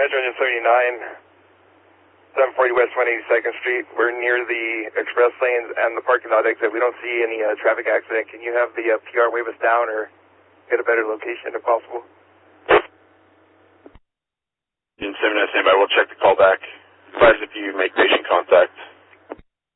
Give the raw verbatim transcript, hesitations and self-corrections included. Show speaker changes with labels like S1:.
S1: Metro Engine seventy-nine, seven forty West one eighty-second Street. We're near the express lanes and the parking lot exit. We don't see any uh, traffic accident. Can you have the uh, P R wave us down or get a better location if possible?
S2: In seventy-nine, standby. We'll check the call back. Advise if you make patient contact.